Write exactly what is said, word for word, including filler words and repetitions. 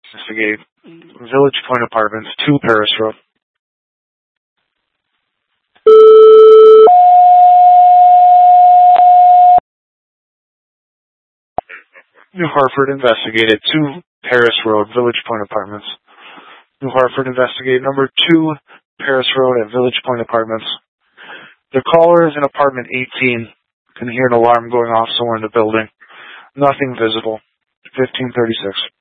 Investigate Village Point Apartments, two Paris Road. New Hartford, investigate at two Paris Road, Village Point Apartments. New Hartford, investigate number two Paris Road at Village Point Apartments. The caller is in apartment eighteen. Can hear an alarm going off somewhere in the building. Nothing visible. fifteen thirty-six.